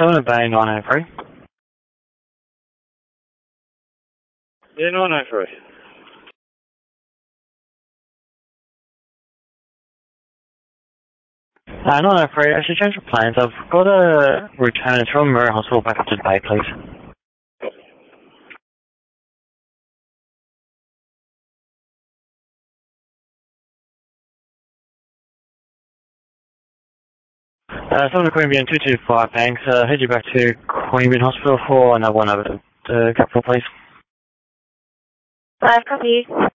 7 Bay 903. Yeah, 903. 903, actually change of plans. I've got a return from Murray Hospital back up to the Bay, please. Someone to Queanbeyan 225 Banks, head you back to Queanbeyan Hospital for another one over to Capital, please. 5 copy.